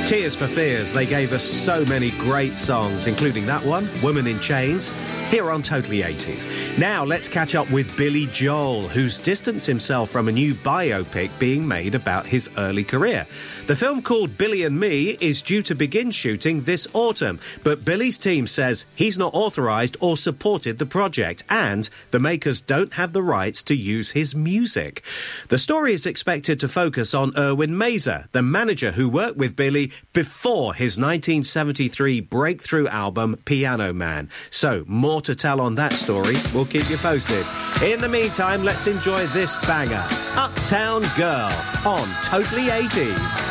Tears for Fears, they gave us so many great songs, including that one, Woman in Chains, here on Totally 80s. Now let's catch up with Billy Joel, who's distanced himself from a new biopic being made about his early career. The film, called Billy and Me, is due to begin shooting this autumn, but Billy's team says he's not authorised or supported the project, and the makers don't have the rights to use his music. The story is expected to focus on Erwin Mazer, the manager who worked with Billy before his 1973 breakthrough album Piano Man. So, more to tell on that story. We'll keep you posted. In the meantime, let's enjoy this banger, Uptown Girl, on Totally 80s.